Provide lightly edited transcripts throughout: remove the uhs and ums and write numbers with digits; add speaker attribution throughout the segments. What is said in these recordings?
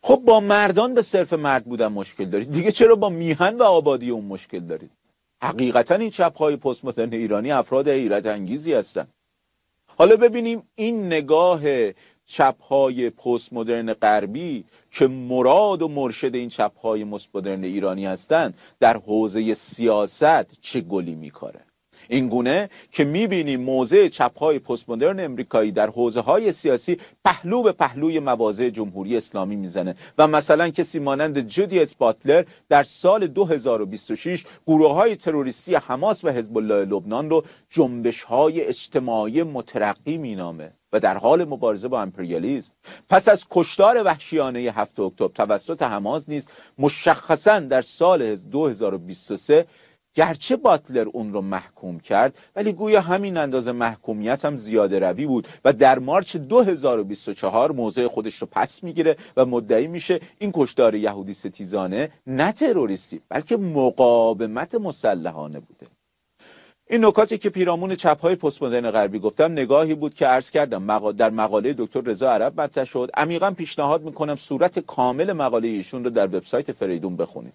Speaker 1: خب با مردان به صرف مرد بودن مشکل دارید، دیگه چرا با میهن و آبادی اون مشکل دارید؟ حقیقتا این چپ‌های پست مدرن ایرانی افراد حیرت انگیزی هستن. حالا ببینیم این نگاه چپ‌های پست مدرن غربی که مراد و مرشد این چپ‌های پست مدرن ایرانی هستند در حوزه سیاست چه گلی میکاره. این گونه که میبینیم موضع چپ‌های پست مدرن امریکایی در حوزه‌های سیاسی پهلو به پهلوی مواضع جمهوری اسلامی میزنه و مثلا کسی مانند جودیت باتلر در سال 2026 گروه‌های تروریستی حماس و حزب الله لبنان رو جنبش‌های اجتماعی مترقی مینامه و در حال مبارزه با امپریالیسم. پس از کشتار وحشیانه 7 اکتبر توسط حماس نیز مشخصاً در سال 2023 گرچه باتلر اون رو محکوم کرد ولی گویا همین اندازه محکومیت هم زیاده روی بود و در مارچ 2024 موضع خودش رو پس میگیره و مدعی میشه این کشتار یهودی ستیزانه نه تروریستی بلکه مقاومت مسلحانه بوده. این نکاتی که پیرامون چپ‌های پست مدرن غربی گفتم نگاهی بود که عرض کردم در مقاله دکتر رضا عرب مطرح شد. عمیقاً پیشنهاد میکنم صورت کامل مقاله ایشون رو در وبسایت فریدون بخونید.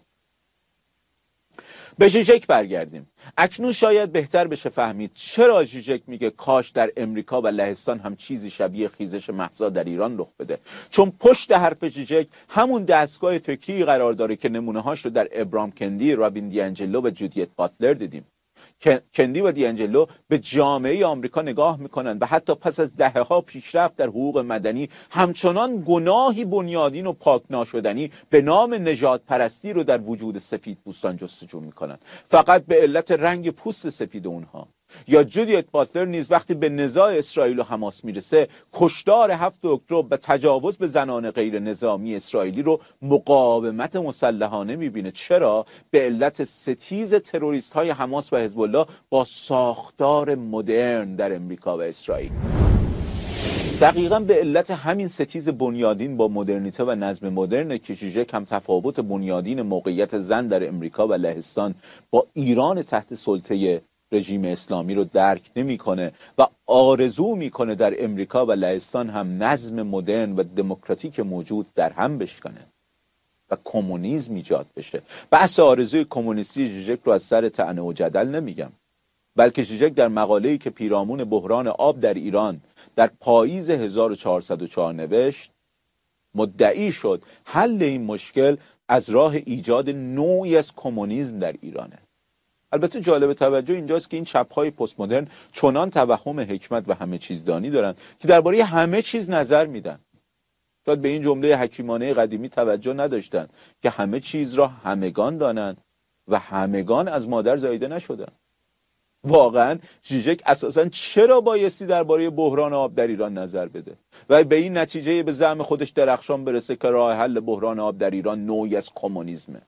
Speaker 1: به ژیژک برگردیم. اکنون شاید بهتر بشه فهمید چرا ژیژک میگه کاش در امریکا و لهستان هم چیزی شبیه خیزش مهسا در ایران رخ بده. چون پشت حرف ژیژک همون دستگاه فکری قرار داره که نمونه‌هاش رو در ابرام کندی، رابین دیانجلو و جودیت باتلر دیدیم. کندی و دیانجلو به جامعه آمریکا نگاه میکنن و حتی پس از دهه‌ها پیشرفت در حقوق مدنی همچنان گناهی بنیادین و پاک ناشدنی به نام نژاد پرستی رو در وجود سفید پوستان جستجو میکنن فقط به علت رنگ پوست سفید اونها. یا جودیت باتلر نیز وقتی به نزاع اسرائیل و حماس میرسه کشتار 7 اکتبر و تجاوز به زنان غیر نظامی اسرائیلی رو مقاومت مسلحانه میبینه. چرا؟ به علت ستیز تروریست های حماس و حزب الله با ساختار مدرن در امریکا و اسرائیل. دقیقاً به علت همین ستیز بنیادین با مدرنیته و نظم مدرن که ژیژک هم تفاوت بنیادین موقعیت زن در امریکا و لهستان با ایران تحت سلطه رژیم اسلامی رو درک نمیکنه و آرزو میکنه در امریکا و لهستان هم نظم مدرن و دموکراتیک موجود در هم بشکنه و کمونیسم ایجاد بشه. بحث آرزوی کمونیستی ژیژک رو از سر طعنه و جدل نمیگم، بلکه ژیژک در مقاله‌ای که پیرامون بحران آب در ایران در پاییز 1404 نوشت مدعی شد حل این مشکل از راه ایجاد نوعی از کمونیسم در ایرانه. البته جالب توجه اینجاست که این چپ‌های پست مدرن چنان توهم حکمت و همه چیز دانی دارن که درباره همه چیز نظر میدن. شاید به این جمله حکیمانه قدیمی توجه نداشتن که همه چیز را همگان دانند و همگان از مادر زاییده نشدن. واقعا ژیژک اساساً چرا بایستی درباره بحران آب در ایران نظر بده و به این نتیجه به زعم خودش درخشان برسه که راه حل بحران آب در ایران نوعی از کمونیسمه؟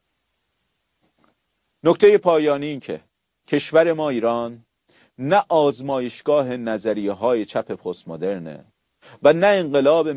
Speaker 1: نکته پایانی این که کشور ما ایران نه آزمایشگاه نظریه های چپ پست مدرنه و نه انقلاب